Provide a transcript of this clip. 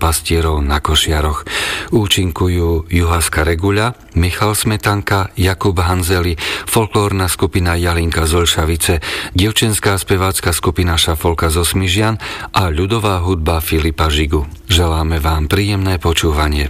pastierov na Košiaroch. Účinkujú Juhaska Regula, Michal Smetanka, Jakub Hanzeli, folklórna skupina Jalinka z Olšavice, dievčenská spevácka skupina Šafolka zo Smižian a ľudová hudba Filipa Žigu. Želáme vám príjemné počúvanie.